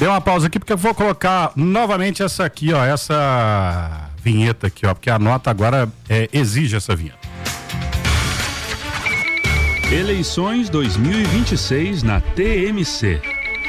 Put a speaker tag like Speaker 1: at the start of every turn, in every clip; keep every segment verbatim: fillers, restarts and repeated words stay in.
Speaker 1: Dei uma pausa aqui porque eu vou colocar novamente essa aqui, ó, essa vinheta aqui, ó, porque a nota agora é, exige essa vinheta.
Speaker 2: Eleições dois mil e vinte e seis na T M C.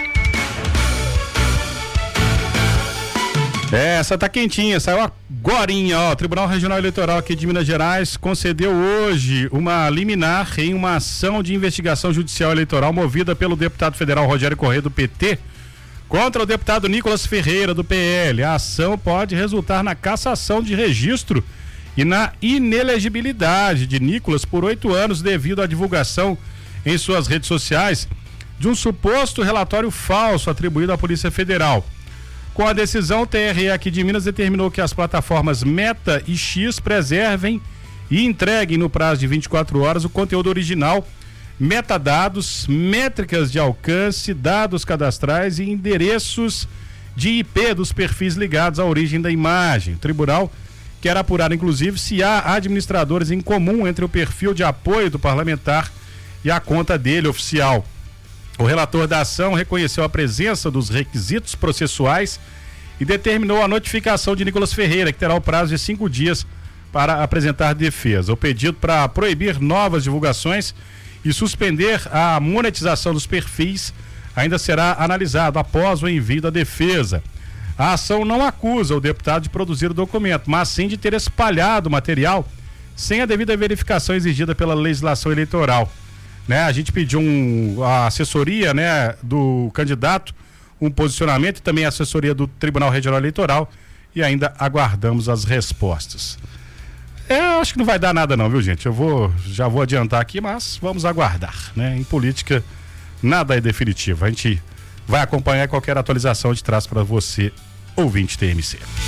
Speaker 1: É, essa tá quentinha, saiu agorinha, ó. O Tribunal Regional Eleitoral aqui de Minas Gerais concedeu hoje uma liminar em uma ação de investigação judicial eleitoral movida pelo deputado federal Rogério Corrêa, do P T, contra o deputado Nicolas Ferreira, do P L. A ação pode resultar na cassação de registro e na inelegibilidade de Nicolas por oito anos devido à divulgação em suas redes sociais de um suposto relatório falso atribuído à Polícia Federal. Com a decisão, o T R E aqui de Minas determinou que as plataformas Meta e X preservem e entreguem no prazo de vinte e quatro horas o conteúdo original, metadados, métricas de alcance, dados cadastrais e endereços de I P dos perfis ligados à origem da imagem. O tribunal quer apurar, inclusive, se há administradores em comum entre o perfil de apoio do parlamentar e a conta dele oficial. O relator da ação reconheceu a presença dos requisitos processuais e determinou a notificação de Nicolas Ferreira, que terá o prazo de cinco dias para apresentar defesa. O pedido para proibir novas divulgações e suspender a monetização dos perfis ainda será analisado após o envio da defesa. A ação não acusa o deputado de produzir o documento, mas sim de ter espalhado o material sem a devida verificação exigida pela legislação eleitoral. Né, a gente pediu um, a assessoria, né, do candidato, um posicionamento, e também a assessoria do Tribunal Regional Eleitoral, e ainda aguardamos as respostas. É, eu acho que não vai dar nada não, viu, gente? Eu vou, já vou adiantar aqui, mas vamos aguardar, né? Em política, nada é definitivo. A gente vai acompanhar qualquer atualização de traz para você, ouvinte T M C.